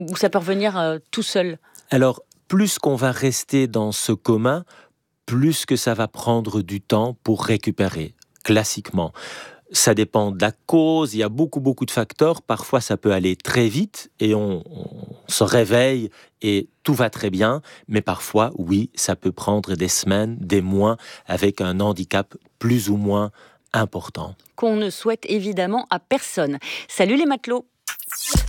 Ou ça peut revenir tout seul? Alors, plus qu'on va rester dans ce coma, plus que ça va prendre du temps pour récupérer, classiquement. Ça dépend de la cause, il y a beaucoup de facteurs. Parfois, ça peut aller très vite et on se réveille et tout va très bien. Mais parfois, oui, ça peut prendre des semaines, des mois, avec un handicap plus ou moins important. Qu'on ne souhaite évidemment à personne. Salut les matelots!